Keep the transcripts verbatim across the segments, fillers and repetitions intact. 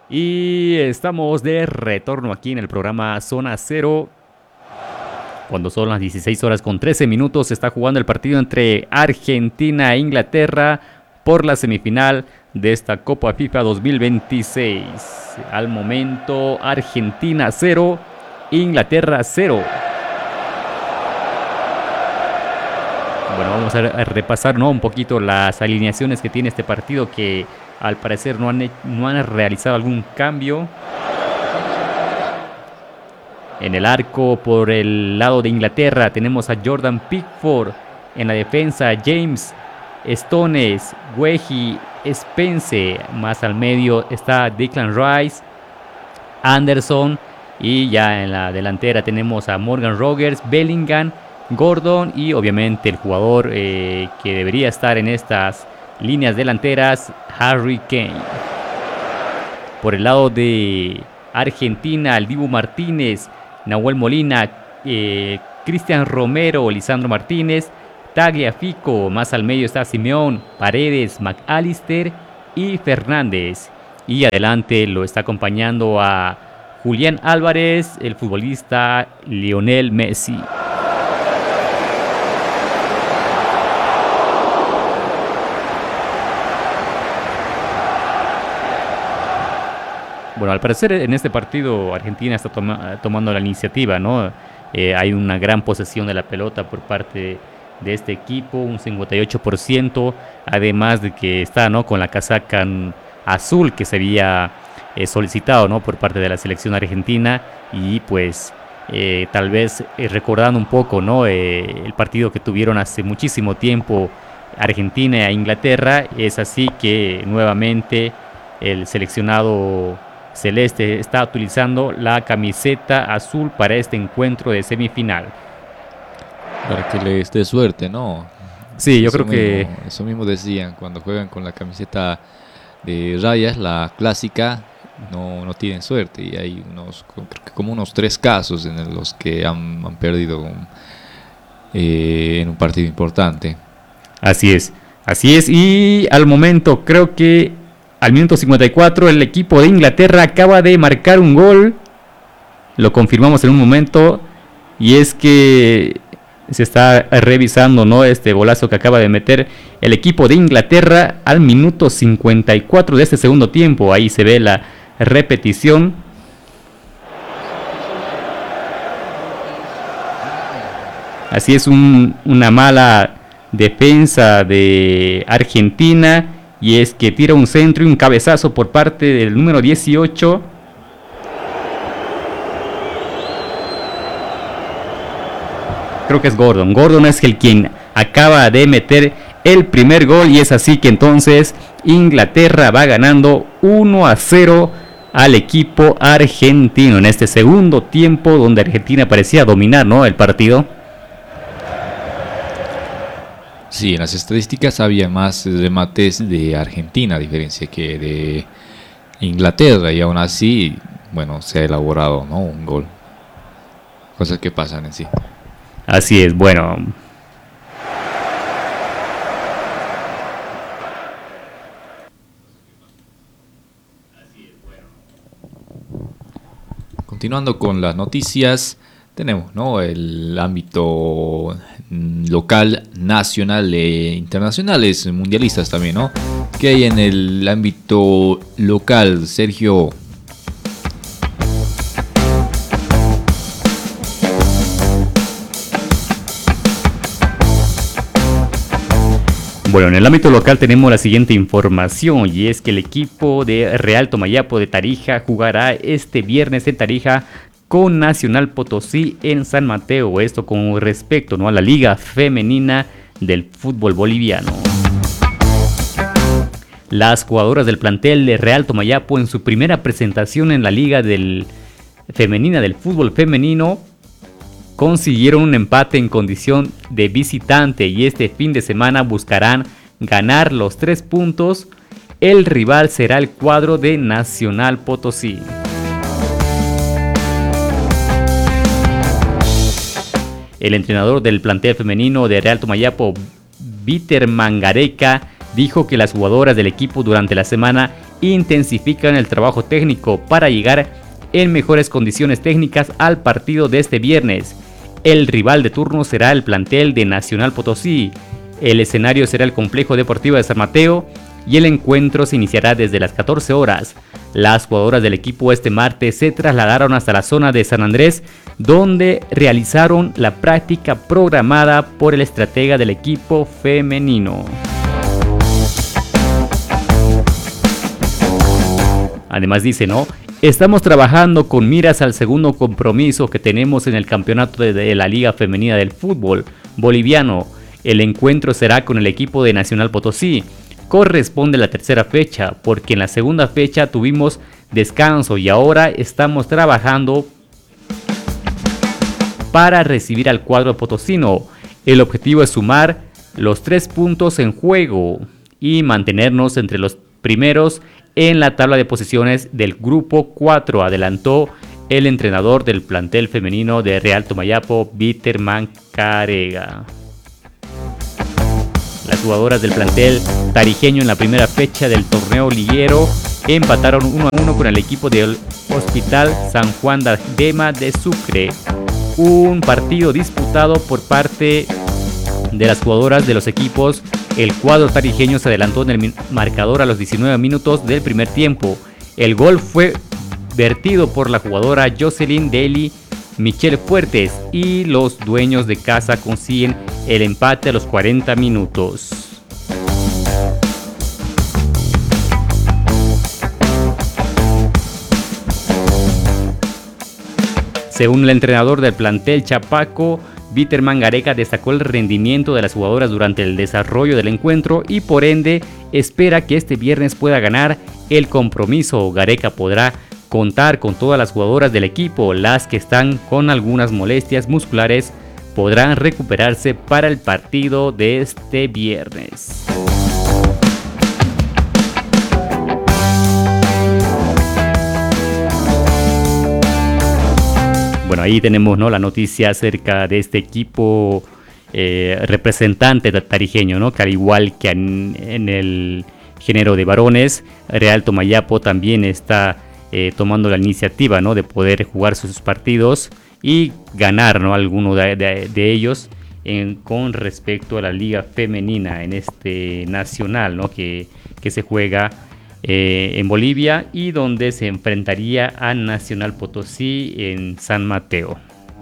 Y estamos de retorno aquí en el programa Zona Cero. Cuando son las dieciséis horas con trece minutos, se está jugando el partido entre Argentina e Inglaterra por la semifinal de esta Copa FIFA dos mil veintiséis. Al momento, Argentina cero, Inglaterra cero. Bueno, vamos a repasar, ¿no?, un poquito las alineaciones que tiene este partido, que al parecer no han, no han realizado algún cambio. En el arco, por el lado de Inglaterra, tenemos a Jordan Pickford. En la defensa, James Stones, Wehi, Spence. Más al medio está Declan Rice, Anderson. Y ya en la delantera tenemos a Morgan Rogers, Bellingham, Gordon y obviamente el jugador eh, que debería estar en estas líneas delanteras, Harry Kane. Por el lado de Argentina, el Dibu Martínez, Nahuel Molina, eh, Cristian Romero, Lisandro Martínez, Tagliafico. Más al medio está Simeón, Paredes, McAllister y Fernández. Y adelante lo está acompañando a Julián Álvarez, el futbolista Lionel Messi. Bueno, al parecer en este partido Argentina está toma, tomando la iniciativa, ¿no? Eh, hay una gran posesión de la pelota por parte de este equipo, un cincuenta y ocho por ciento, además de que está, ¿no?, con la casaca azul que se había eh, solicitado, ¿no?, por parte de la selección argentina. Y pues eh, tal vez eh, recordando un poco, ¿no?, eh, el partido que tuvieron hace muchísimo tiempo Argentina e Inglaterra. Es así que nuevamente el seleccionado celeste está utilizando la camiseta azul para este encuentro de semifinal. Para que les dé suerte, ¿no? Sí, yo eso creo mismo, que... Eso mismo decían, cuando juegan con la camiseta de rayas, la clásica, no, no tienen suerte. Y hay unos, creo que como unos tres casos en los que han, han perdido eh, en un partido importante. Así es, así es. Y al momento creo que al minuto cincuenta y cuatro el equipo de Inglaterra acaba de marcar un gol. Lo confirmamos en un momento. Y es que se está revisando, ¿no?, este golazo que acaba de meter el equipo de Inglaterra al minuto cincuenta y cuatro de este segundo tiempo. Ahí se ve la repetición. Así es, un, una mala defensa de Argentina. Y es que tira un centro y un cabezazo por parte del número dieciocho. Creo que es Gordon. Gordon es el quien acaba de meter el primer gol. Y es así que entonces Inglaterra va ganando uno a cero al equipo argentino en este segundo tiempo, donde Argentina parecía dominar, ¿no?, el partido. Sí, en las estadísticas había más remates de Argentina, a diferencia que de Inglaterra, y aún así, bueno, se ha elaborado, ¿no?, un gol. Cosas que pasan en sí. Así es, bueno. Continuando con las noticias, tenemos, ¿no?, el ámbito local, nacional e internacionales, mundialistas también, ¿no? ¿Qué hay en el ámbito local, Sergio? Bueno, en el ámbito local tenemos la siguiente información, y es que el equipo de Real Tomayapo de Tarija jugará este viernes en Tarija con Nacional Potosí en San Mateo. Esto con respecto, ¿no?, a la Liga Femenina del fútbol boliviano. Las jugadoras del plantel de Real Tomayapo, en su primera presentación en la Liga del Femenina del fútbol femenino, consiguieron un empate en condición de visitante, y este fin de semana buscarán ganar los tres puntos. El rival será el cuadro de Nacional Potosí. El entrenador del plantel femenino de Real Tomayapo, Víter Mangareca, dijo que las jugadoras del equipo durante la semana intensifican el trabajo técnico para llegar en mejores condiciones técnicas al partido de este viernes. El rival de turno será el plantel de Nacional Potosí. El escenario será el Complejo Deportivo de San Mateo y el encuentro se iniciará desde las catorce horas. Las jugadoras del equipo este martes se trasladaron hasta la zona de San Andrés, donde realizaron la práctica programada por el estratega del equipo femenino. Además dice, ¿no? Estamos trabajando con miras al segundo compromiso que tenemos en el campeonato de, de la Liga Femenina del Fútbol Boliviano. El encuentro será con el equipo de Nacional Potosí. Corresponde la tercera fecha, porque en la segunda fecha tuvimos descanso y ahora estamos trabajando para recibir al cuadro potosino. El objetivo es sumar los tres puntos en juego y mantenernos entre los primeros en la tabla de posiciones del grupo cuatro, adelantó el entrenador del plantel femenino de Real Tomayapo, Bitterman Carega. Las jugadoras del plantel tarijeño en la primera fecha del torneo liguero empataron uno a uno con el equipo del Hospital San Juan de Dema de Sucre. Un partido disputado por parte de las jugadoras de los equipos. El cuadro tarijeño se adelantó en el marcador a los diecinueve minutos del primer tiempo. El gol fue vertido por la jugadora Jocelyn Deli Michelle Fuertes y los dueños de casa consiguen el empate a los cuarenta minutos. Según el entrenador del plantel Chapaco, Bitterman Gareca destacó el rendimiento de las jugadoras durante el desarrollo del encuentro y por ende espera que este viernes pueda ganar el compromiso. Gareca podrá contar con todas las jugadoras del equipo. Las que están con algunas molestias musculares podrán recuperarse para el partido de este viernes. Bueno, ahí tenemos, ¿no?, la noticia acerca de este equipo eh, representante tarijeño, ¿no?, que al igual que en, en el género de varones, Real Tomayapo también está eh, tomando la iniciativa, ¿no?, de poder jugar sus partidos y ganar, ¿no?, alguno de, de, de ellos en, con respecto a la liga femenina en este nacional, ¿no?, que, que se juega Eh, en Bolivia y donde se enfrentaría a Nacional Potosí en San Mateo.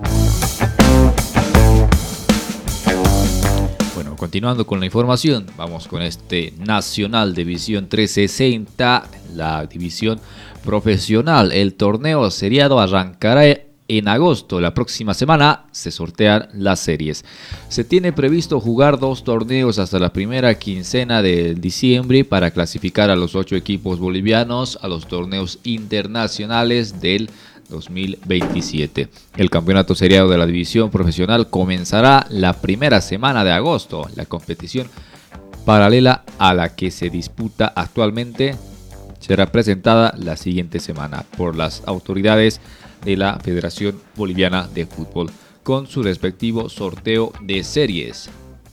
Bueno, continuando con la información, vamos con este Nacional División trescientos sesenta, la división profesional. El torneo seriado arrancará en agosto. La próxima semana se sortean las series. Se tiene previsto jugar dos torneos hasta la primera quincena de diciembre para clasificar a los ocho equipos bolivianos a los torneos internacionales del dos mil veintisiete. El campeonato seriado de la división profesional comenzará la primera semana de agosto. La competición, paralela a la que se disputa actualmente, será presentada la siguiente semana por las autoridades de la Federación Boliviana de Fútbol con su respectivo sorteo de series.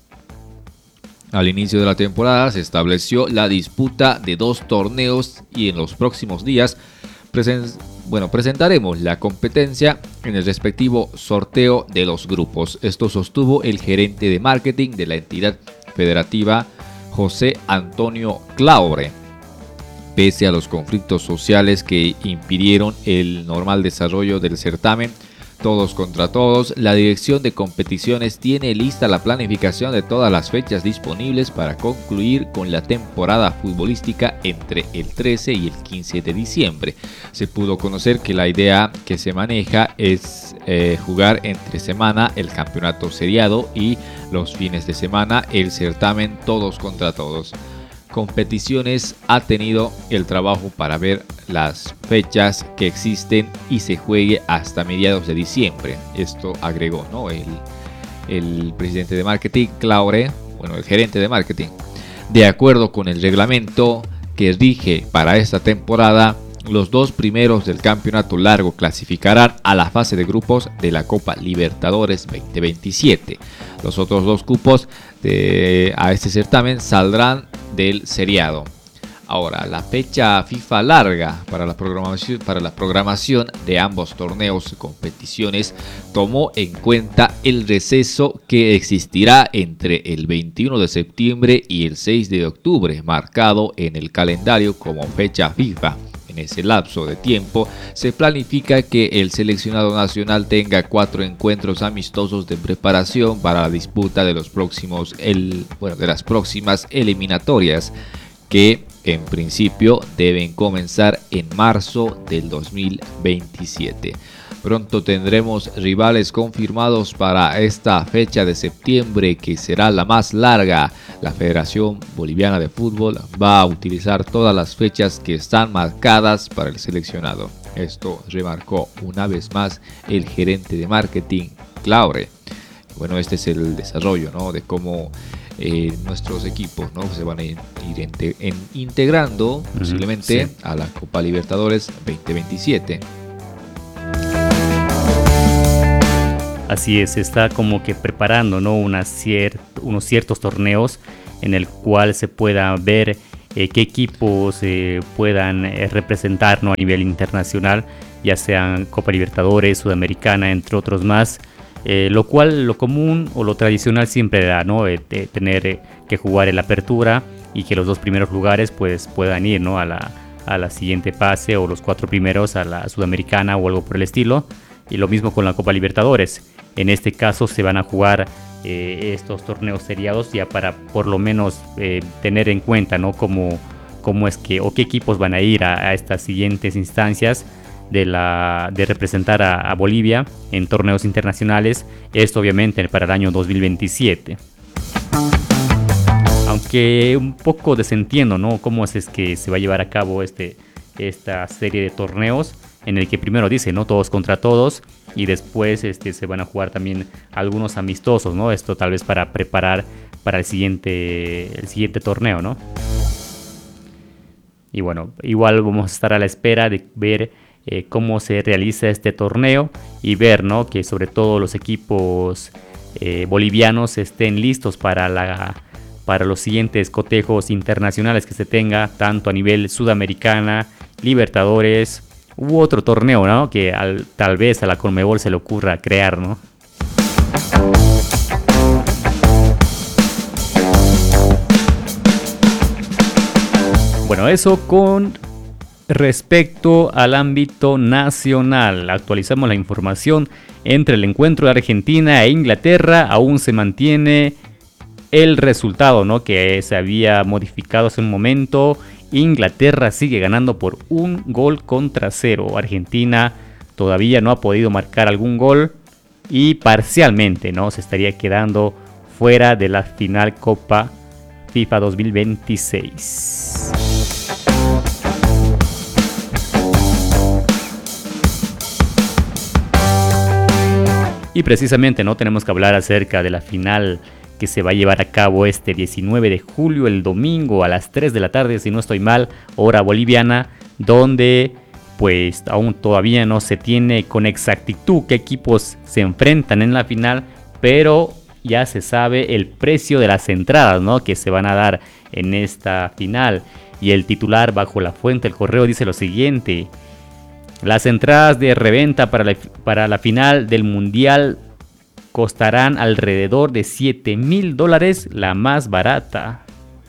Al inicio de la temporada se estableció la disputa de dos torneos y en los próximos días presen- bueno, presentaremos la competencia en el respectivo sorteo de los grupos. Esto sostuvo el gerente de marketing de la entidad federativa, José Antonio Claure. Pese a los conflictos sociales que impidieron el normal desarrollo del certamen, todos contra todos, la dirección de competiciones tiene lista la planificación de todas las fechas disponibles para concluir con la temporada futbolística entre el trece y el quince de diciembre. Se pudo conocer que la idea que se maneja es eh, jugar entre semana el campeonato seriado y los fines de semana el certamen todos contra todos. Competiciones ha tenido el trabajo para ver las fechas que existen y se juegue hasta mediados de diciembre. Esto agregó, ¿no?, el, el presidente de marketing, Claure, bueno, el gerente de marketing. De acuerdo con el reglamento que rige para esta temporada, los dos primeros del campeonato largo clasificarán a la fase de grupos de la Copa Libertadores veinte veintisiete. Los otros dos cupos de, a este certamen saldrán del seriado. Ahora, la fecha FIFA larga para la programación, para la programación de ambos torneos y competiciones tomó en cuenta el receso que existirá entre el veintiuno de septiembre y el seis de octubre, marcado en el calendario como fecha FIFA. En ese lapso de tiempo se planifica que el seleccionado nacional tenga cuatro encuentros amistosos de preparación para la disputa de los próximos, el, bueno, de las próximas eliminatorias, que en principio deben comenzar en marzo del dos mil veintisiete. Pronto tendremos rivales confirmados para esta fecha de septiembre, que será la más larga. La Federación Boliviana de Fútbol va a utilizar todas las fechas que están marcadas para el seleccionado. Esto remarcó una vez más el gerente de marketing, Claure. Bueno, este es el desarrollo, ¿no?, de cómo eh, nuestros equipos, ¿no?, se van a ir inte- en, integrando uh-huh, posiblemente sí. a la Copa Libertadores veinte veintisiete. Así es, se está como que preparando, ¿no?, una cier- unos ciertos torneos en el cual se pueda ver eh, qué equipos eh, puedan eh, representar, ¿no?, a nivel internacional, ya sean Copa Libertadores, Sudamericana, entre otros más. Eh, lo cual, lo común o lo tradicional siempre da, ¿no?, eh, de tener eh, que jugar en la apertura y que los dos primeros lugares pues puedan ir, ¿no?, a la, a la siguiente fase, o los cuatro primeros a la Sudamericana o algo por el estilo. Y lo mismo con la Copa Libertadores. En este caso se van a jugar eh, estos torneos seriados ya para por lo menos eh, tener en cuenta, ¿no?, cómo, cómo es que o qué equipos van a ir a, a estas siguientes instancias de, la, de representar a, a Bolivia en torneos internacionales. Esto obviamente para el año dos mil veintisiete. Aunque un poco desentiendo, ¿no?, cómo es, es que se va a llevar a cabo este, esta serie de torneos, en el que primero dice, ¿no?, todos contra todos, y después este, se van a jugar también algunos amistosos, ¿no? Esto tal vez para preparar para el siguiente, el siguiente torneo, ¿no? Y bueno, igual vamos a estar a la espera de ver eh, cómo se realiza este torneo y ver, ¿no?, que sobre todo los equipos eh, bolivianos estén listos para, la, para los siguientes cotejos internacionales que se tenga, tanto a nivel Sudamericana, Libertadores u otro torneo, ¿no?, que al, tal vez a la Conmebol se le ocurra crear, ¿no? Bueno, eso con respecto al ámbito nacional. Actualizamos la información. Entre el encuentro de Argentina e Inglaterra aún se mantiene el resultado, ¿no?, que se había modificado hace un momento. Inglaterra sigue ganando por un gol contra cero. Argentina todavía no ha podido marcar algún gol y parcialmente, ¿no?, se estaría quedando fuera de la final Copa FIFA dos mil veintiséis. Y precisamente, ¿no?, tenemos que hablar acerca de la final que se va a llevar a cabo este diecinueve de julio, el domingo a las tres de la tarde, si no estoy mal, hora boliviana, donde pues aún todavía no se tiene con exactitud qué equipos se enfrentan en la final, pero ya se sabe el precio de las entradas, ¿no?, que se van a dar en esta final. Y el titular bajo la fuente del Correo dice lo siguiente: las entradas de reventa para la, para la final del Mundial costarán alrededor de siete mil dólares, la más barata.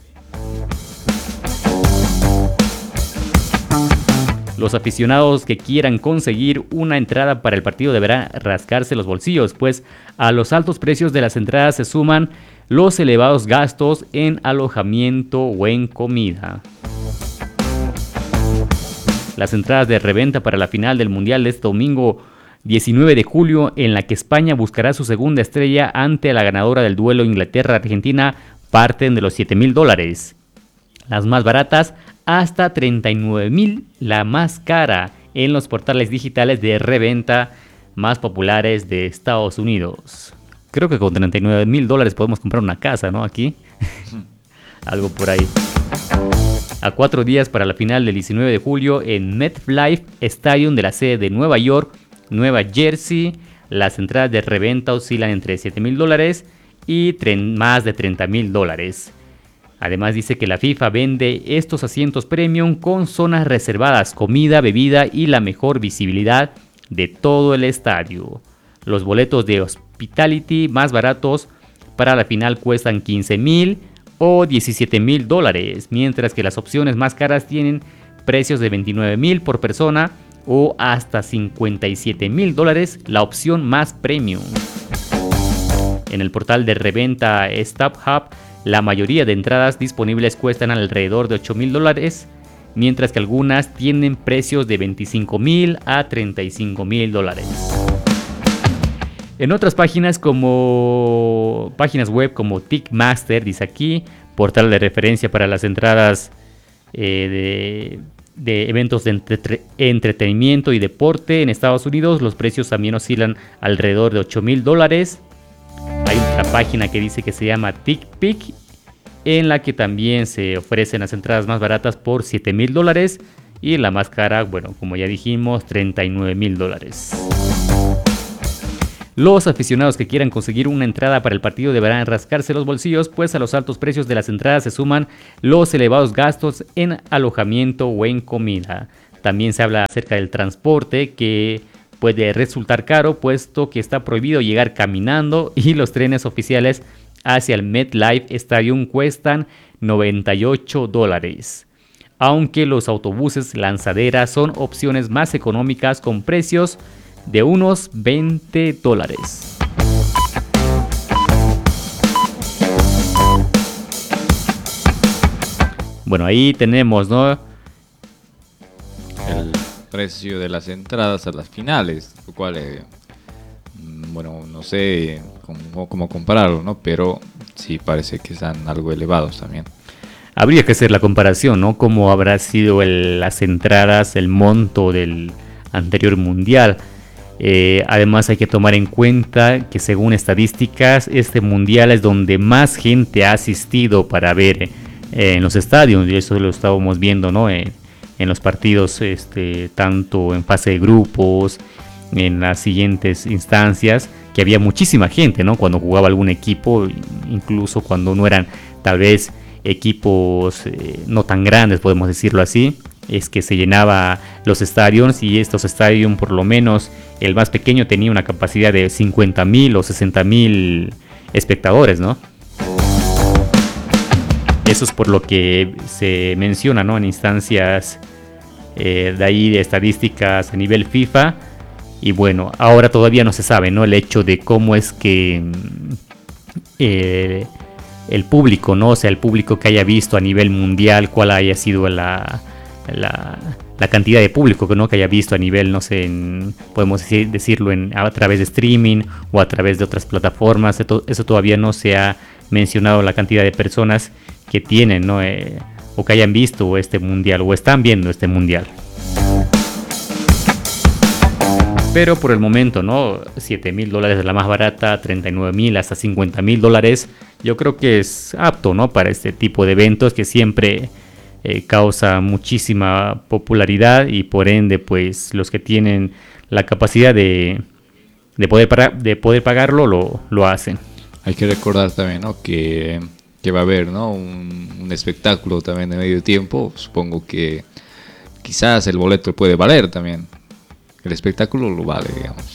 Los aficionados que quieran conseguir una entrada para el partido deberán rascarse los bolsillos, pues a los altos precios de las entradas se suman los elevados gastos en alojamiento o en comida. Las entradas de reventa para la final del Mundial de este domingo diecinueve de julio, en la que España buscará su segunda estrella ante la ganadora del duelo Inglaterra-Argentina, parten de los siete mil dólares. Las más baratas hasta treinta y nueve mil, la más cara en los portales digitales de reventa más populares de Estados Unidos. Creo que con treinta y nueve mil dólares podemos comprar una casa, ¿no? Aquí. Algo por ahí. A cuatro días para la final del diecinueve de julio en MetLife Stadium de la sede de Nueva York, Nueva Jersey, las entradas de reventa oscilan entre siete mil dólares y tre- más de treinta mil dólares. Además dice que la FIFA vende estos asientos premium con zonas reservadas, comida, bebida y la mejor visibilidad de todo el estadio. Los boletos de Hospitality más baratos para la final cuestan quince mil o diecisiete mil dólares, mientras que las opciones más caras tienen precios de veintinueve mil por persona o hasta cincuenta y siete mil dólares la opción más premium. En el portal de reventa StubHub, la mayoría de entradas disponibles cuestan alrededor de ocho mil dólares, mientras que algunas tienen precios de veinticinco mil a treinta y cinco mil dólares. En otras páginas como páginas web como Ticketmaster, dice aquí, portal de referencia para las entradas eh, de, de eventos de entre, entretenimiento y deporte en Estados Unidos, los precios también oscilan alrededor de ocho mil dólares. Hay otra página que dice que se llama TickPick, en la que también se ofrecen las entradas más baratas por siete mil dólares y la más cara, bueno, como ya dijimos, treinta y nueve mil dólares. Los aficionados que quieran conseguir una entrada para el partido deberán rascarse los bolsillos, pues a los altos precios de las entradas se suman los elevados gastos en alojamiento o en comida. También se habla acerca del transporte, que puede resultar caro, puesto que está prohibido llegar caminando y los trenes oficiales hacia el MetLife Stadium cuestan noventa y ocho dólares. Aunque los autobuses lanzadera son opciones más económicas con precios de unos veinte dólares. Bueno, ahí tenemos, ¿no?, el precio de las entradas a las finales, lo cual, eh, bueno, no sé cómo, cómo compararlo, ¿no? Pero sí parece que están algo elevados también. Habría que hacer la comparación, ¿no? Cómo habrá sido el, las entradas, el monto del anterior mundial. Eh, además hay que tomar en cuenta que según estadísticas, este mundial es donde más gente ha asistido para ver eh, en los estadios, y eso lo estábamos viendo, ¿no? Eh, en los partidos, este, tanto en fase de grupos, en las siguientes instancias, que había muchísima gente, ¿no? Cuando jugaba algún equipo, incluso cuando no eran tal vez equipos eh, no tan grandes, podemos decirlo así, es que se llenaba los estadios, y estos estadios, por lo menos el más pequeño, tenía una capacidad de cincuenta mil o sesenta mil espectadores, ¿no? Eso es por lo que se menciona, ¿no?, en instancias eh, de ahí de estadísticas a nivel FIFA. Y bueno, ahora todavía no se sabe, ¿no?, el hecho de cómo es que eh, el público, ¿no? O sea, el público que haya visto a nivel mundial, cuál haya sido la, la, la cantidad de público, ¿no?, que haya visto a nivel, no sé, en, podemos decir, decirlo en, a través de streaming o a través de otras plataformas. Eso, eso todavía no se ha mencionado, la cantidad de personas que tienen, ¿no?, eh, o que hayan visto este mundial o están viendo este mundial. Pero por el momento, ¿no?, siete mil dólares es la más barata, treinta y nueve mil hasta cincuenta mil dólares. Yo creo que es apto, ¿no?, para este tipo de eventos que siempre eh, causa muchísima popularidad, y por ende, pues los que tienen la capacidad de, de, poder, para, de poder pagarlo lo, lo hacen. Hay que recordar también, ¿no?, que, que va a haber, ¿no?, un, un espectáculo también de medio tiempo. Supongo que quizás el boleto puede valer también. El espectáculo lo vale, digamos.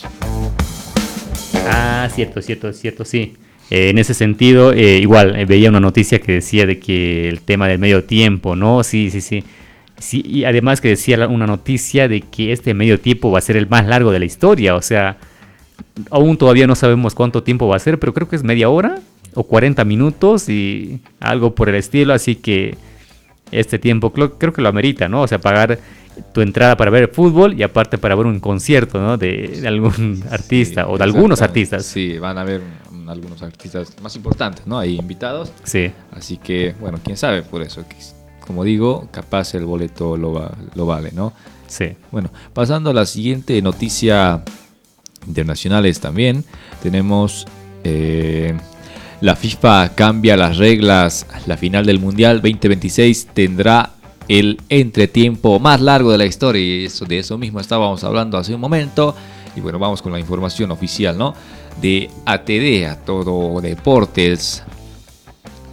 Ah, cierto, cierto, cierto, sí. Eh, en ese sentido, eh, igual, eh, veía una noticia que decía de que el tema del medio tiempo, ¿no? Sí, sí, sí. Sí, y además que decía una noticia de que este medio tiempo va a ser el más largo de la historia. O sea, aún todavía no sabemos cuánto tiempo va a ser, pero creo que es media hora o cuarenta minutos y algo por el estilo. Así que este tiempo creo, creo que lo amerita, ¿no? O sea, pagar tu entrada para ver fútbol y aparte para ver un concierto, ¿no?, de, de algún artista, sí, o de algunos artistas. Sí, van a haber algunos artistas más importantes, ¿no?, ahí invitados. Sí. Así que, bueno, quién sabe, por eso, como digo, capaz el boleto lo, va, lo vale, ¿no? Sí. Bueno, pasando a la siguiente noticia internacionales también, tenemos eh, la FIFA cambia las reglas. La final del Mundial veinte veintiséis tendrá el entretiempo más largo de la historia, y eso, de eso mismo estábamos hablando hace un momento. Y bueno, vamos con la información oficial, ¿no?, de A T D, A Todo Deportes,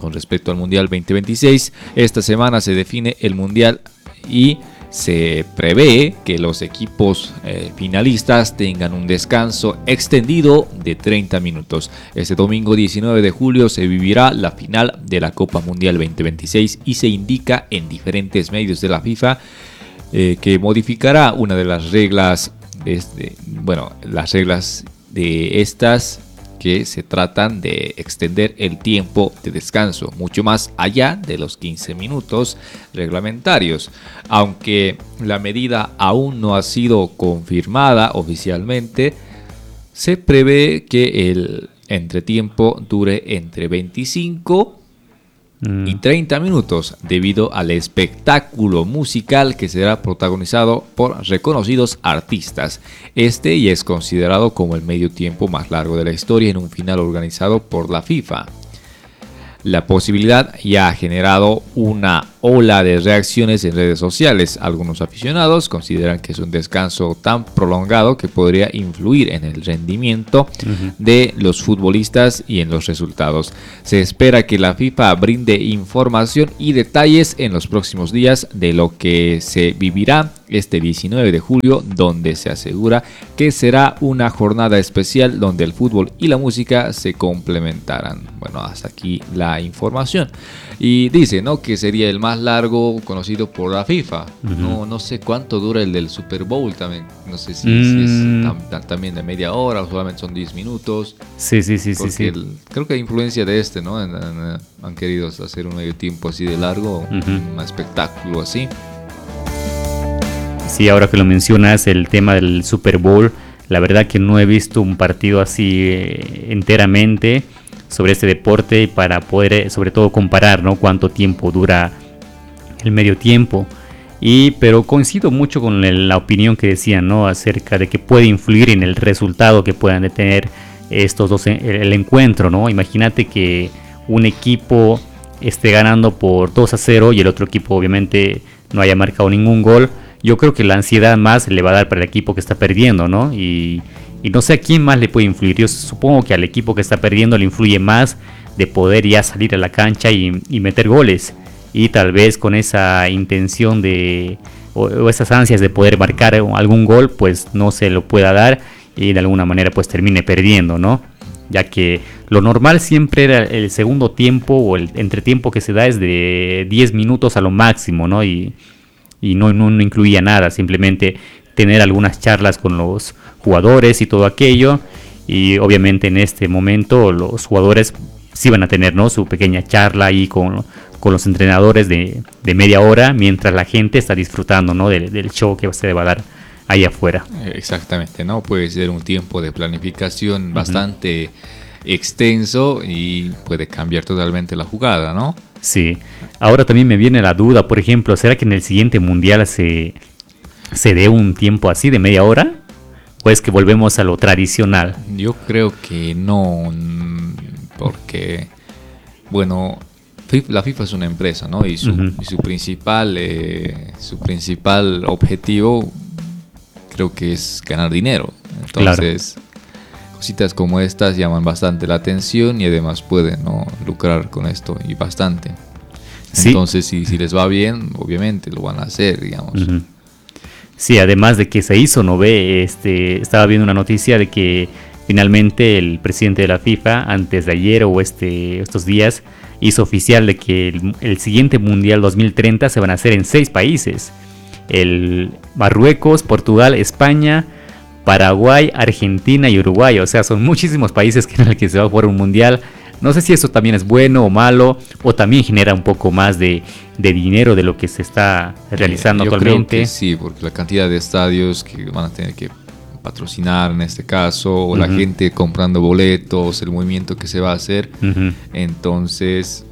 con respecto al Mundial veinte veintiséis. Esta semana se define el Mundial y se prevé que los equipos eh, finalistas tengan un descanso extendido de treinta minutos. Este domingo diecinueve de julio se vivirá la final de la Copa Mundial veinte veintiséis y se indica en diferentes medios de la FIFA eh, que modificará una de las reglas, de este, bueno, las reglas de estas que se tratan de extender el tiempo de descanso mucho más allá de los quince minutos reglamentarios. Aunque la medida aún no ha sido confirmada oficialmente, se prevé que el entretiempo dure entre veinticinco mm. y treinta minutos debido al espectáculo musical que será protagonizado por reconocidos artistas. Este ya es considerado como el medio tiempo más largo de la historia en un final organizado por la FIFA. La posibilidad ya ha generado una ola de reacciones en redes sociales. Algunos aficionados consideran que es un descanso tan prolongado que podría influir en el rendimiento uh-huh. de los futbolistas y en los resultados. Se espera que la FIFA brinde información y detalles en los próximos días de lo que se vivirá este diecinueve de julio, donde se asegura que será una jornada especial donde el fútbol y la música se complementarán. Bueno, hasta aquí la información. Y dice, ¿no?, que sería el más largo conocido por la FIFA. Uh-huh. No, no sé cuánto dura el del Super Bowl también. No sé si, mm. si es tam, tam, también de media hora o solamente son diez minutos. Sí, sí, sí, sí, sí. El, creo que hay influencia de este, ¿no? En, en, han querido hacer un medio tiempo así de largo, uh-huh. un espectáculo así. Sí, ahora que lo mencionas, el tema del Super Bowl, la verdad que no he visto un partido así eh, enteramente sobre este deporte y para poder eh, sobre todo comparar, ¿no?, cuánto tiempo dura el medio tiempo. Y pero coincido mucho con el, la opinión que decían, ¿no?, acerca de que puede influir en el resultado que puedan tener estos dos, el, el encuentro, ¿no? Imagínate que un equipo esté ganando por dos a cero y el otro equipo obviamente no haya marcado ningún gol. Yo creo que la ansiedad más le va a dar para el equipo que está perdiendo, ¿no? Y, y no sé a quién más le puede influir. Yo supongo que al equipo que está perdiendo le influye más de poder ya salir a la cancha y, y meter goles. Y tal vez con esa intención de o, o esas ansias de poder marcar algún gol, pues no se lo pueda dar y de alguna manera pues termine perdiendo, ¿no? Ya que lo normal siempre era el segundo tiempo o el entretiempo que se da es de diez minutos a lo máximo, ¿no? Y y no, no, no incluía nada, simplemente tener algunas charlas con los jugadores y todo aquello. Y obviamente en este momento los jugadores sí van a tener, ¿no?, su pequeña charla ahí con, con los entrenadores de, de media hora, mientras la gente está disfrutando, ¿no?, del, del show que se va a dar ahí afuera. Exactamente, ¿no? Puede ser un tiempo de planificación uh-huh. bastante extenso y puede cambiar totalmente la jugada, ¿no? Sí. Ahora también me viene la duda, por ejemplo, ¿será que en el siguiente mundial se, se dé un tiempo así de media hora? ¿O es que volvemos a lo tradicional? Yo creo que no, porque, bueno, la FIFA es una empresa, ¿no? Y su, uh-huh. y su principal, eh, su principal objetivo creo que es ganar dinero. Entonces, claro, cositas como estas llaman bastante la atención y además pueden, ¿no?, lucrar con esto y bastante. Sí. Entonces, si, si les va bien, obviamente lo van a hacer, digamos. Uh-huh. Sí, además de que se hizo, ¿no ve? Este, estaba viendo una noticia de que finalmente el presidente de la FIFA, antes de ayer o este, estos días, hizo oficial de que el, el siguiente Mundial dos mil treinta se van a hacer en seis países. El Marruecos, Portugal, España, Paraguay, Argentina y Uruguay. O sea, son muchísimos países en los que se va a jugar un mundial. No sé si eso también es bueno o malo, o también genera un poco más de, de dinero de lo que se está realizando eh, yo actualmente. Creo que sí, porque la cantidad de estadios que van a tener que patrocinar en este caso, o uh-huh. la gente comprando boletos, el movimiento que se va a hacer. Uh-huh. Entonces,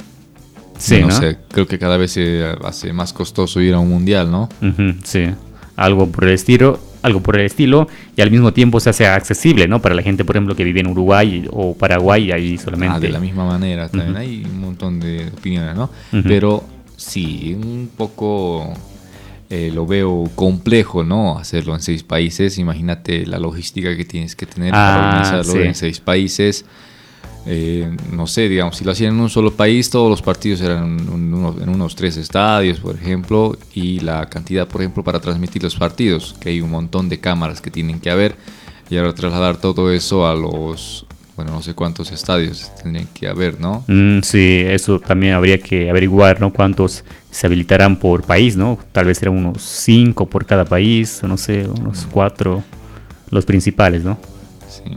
sí, no, ¿no? sé, creo que cada vez se hace más costoso ir a un mundial, ¿no? Uh-huh, sí, algo por el estilo. algo por el estilo y al mismo tiempo se hace accesible, ¿no?, para la gente, por ejemplo, que vive en Uruguay o Paraguay, ahí solamente. Ah, de la misma manera, también uh-huh. hay un montón de opiniones, ¿no? Uh-huh. Pero sí, un poco eh, lo veo complejo, ¿no?, hacerlo en seis países. Imagínate la logística que tienes que tener ah, para organizarlo sí. en seis países. eh, no sé, digamos, si lo hacían en un solo país, todos los partidos eran en unos, en unos tres estadios, por ejemplo, y la cantidad, por ejemplo, para transmitir los partidos, que hay un montón de cámaras que tienen que haber, y ahora trasladar todo eso a los, bueno, no sé cuántos estadios tendrían que haber, ¿no? Mm, sí, eso también habría que averiguar, ¿no? Cuántos se habilitarán por país, ¿no? Tal vez serán unos cinco por cada país, o no sé, unos cuatro, los principales, ¿no? Sí.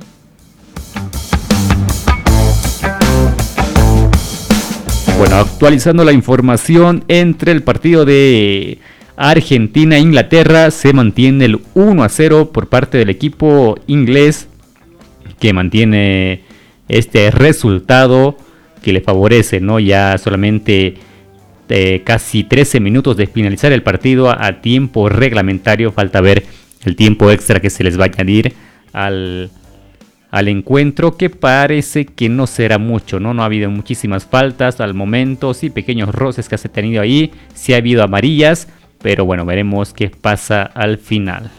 Bueno, actualizando la información entre el partido de Argentina e Inglaterra, se mantiene el uno a cero por parte del equipo inglés, que mantiene este resultado que le favorece, ¿no? Ya solamente eh, casi trece minutos de finalizar el partido a, a tiempo reglamentario. Falta ver el tiempo extra que se les va a añadir al, al encuentro, que parece que no será mucho, ¿no? No ha habido muchísimas faltas al momento, sí, pequeños roces que se han tenido ahí, sí ha habido amarillas, pero bueno, veremos qué pasa al final.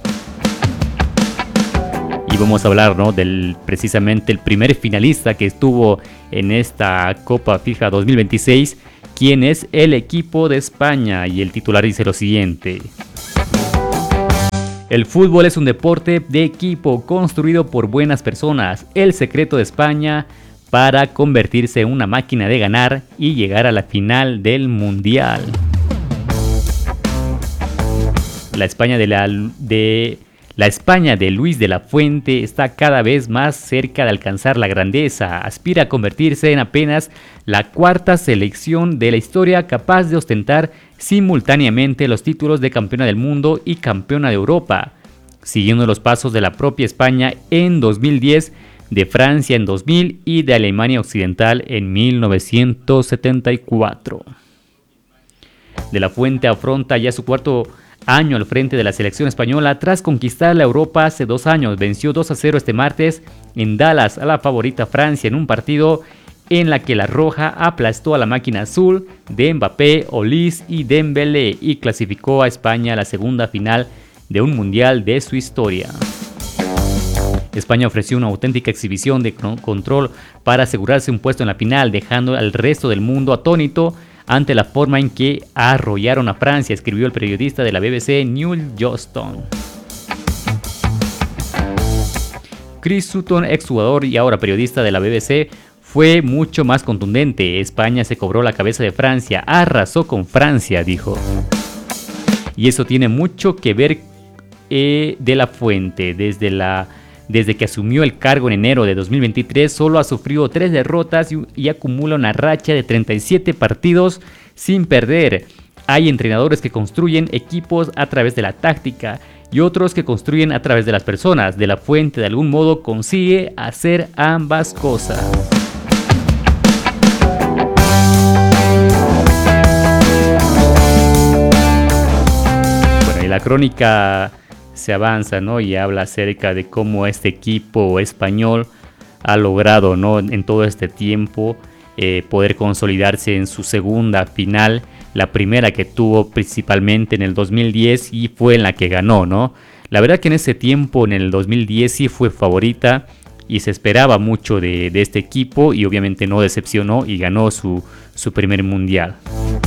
Y vamos a hablar, ¿no? Del precisamente el primer finalista que estuvo en esta Copa FIFA dos mil veintiséis, quien es el equipo de España, y el titular dice lo siguiente: el fútbol es un deporte de equipo construido por buenas personas. El secreto de España para convertirse en una máquina de ganar y llegar a la final del Mundial. La España de la, de, la España de Luis de la Fuente está cada vez más cerca de alcanzar la grandeza. Aspira a convertirse en apenas la cuarta selección de la historia capaz de ostentar simultáneamente los títulos de campeona del mundo y campeona de Europa, siguiendo los pasos de la propia España en dos mil diez, de Francia en dos mil y de Alemania Occidental en mil novecientos setenta y cuatro. De la Fuente afronta ya su cuarto año al frente de la selección española tras conquistar la Europa hace dos años. Venció dos a cero este martes en Dallas a la favorita Francia en un partido en la que la roja aplastó a la máquina azul de Mbappé, Olise y Dembélé y clasificó a España a la segunda final de un mundial de su historia. España ofreció una auténtica exhibición de control para asegurarse un puesto en la final, dejando al resto del mundo atónito ante la forma en que arrollaron a Francia, escribió el periodista de la B B C Neil Johnston. Chris Sutton, exjugador y ahora periodista de la B B C, fue mucho más contundente. España se cobró la cabeza de Francia, arrasó con Francia, dijo. Y eso tiene mucho que ver eh, de la Fuente. Desde, la, desde que asumió el cargo en enero de dos mil veintitrés, solo ha sufrido tres derrotas y, y acumula una racha de treinta y siete partidos sin perder. Hay entrenadores que construyen equipos a través de la táctica y otros que construyen a través de las personas. De la Fuente de algún modo consigue hacer ambas cosas. La crónica se avanza, ¿no? Y habla acerca de cómo este equipo español ha logrado, ¿no? En todo este tiempo eh, poder consolidarse en su segunda final, la primera que tuvo principalmente en el dos mil diez y fue en la que ganó, ¿no? La verdad que en ese tiempo, en el dos mil diez, sí fue favorita y se esperaba mucho de, de este equipo y obviamente no decepcionó y ganó su, su primer mundial.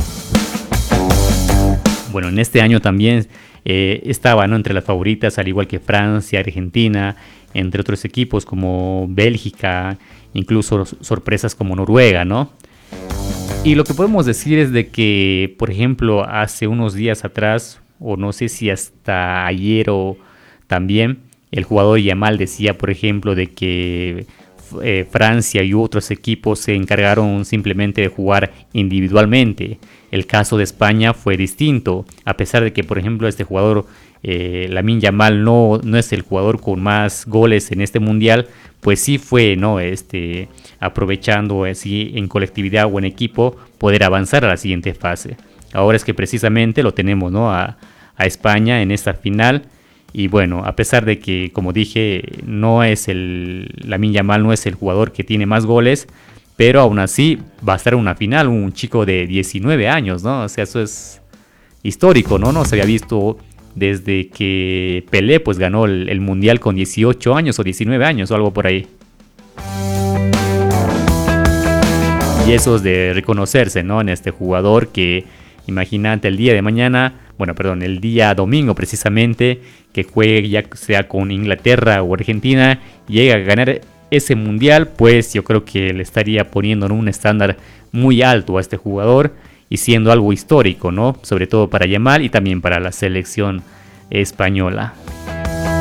Bueno, en este año también eh, estaba, ¿no? Entre las favoritas, al igual que Francia, Argentina, entre otros equipos como Bélgica, incluso sorpresas como Noruega, ¿no? Y lo que podemos decir es de que, por ejemplo, hace unos días atrás, o no sé si hasta ayer o también, el jugador Yamal decía, por ejemplo, de que eh, Francia y otros equipos se encargaron simplemente de jugar individualmente. El caso de España fue distinto, a pesar de que, por ejemplo, este jugador, eh, Lamine Yamal, no, no es el jugador con más goles en este mundial, pues sí fue, ¿no? Este, aprovechando así en colectividad o en equipo, poder avanzar a la siguiente fase. Ahora es que precisamente lo tenemos, ¿no? A, a España en esta final. Y bueno, a pesar de que, como dije, no es el Lamine Yamal no es el jugador que tiene más goles, pero aún así va a estar en una final un chico de diecinueve años, ¿no? O sea, eso es histórico, ¿no? No se había visto desde que Pelé pues ganó el, el mundial con dieciocho años o diecinueve años o algo por ahí. Y eso es de reconocerse, ¿no? En este jugador que, imagínate el día de mañana, bueno, perdón, el día domingo precisamente, que juegue ya sea con Inglaterra o Argentina, llega a ganar ese mundial, pues yo creo que le estaría poniendo en un estándar muy alto a este jugador y siendo algo histórico, ¿no? Sobre todo para Yamal y también para la selección española.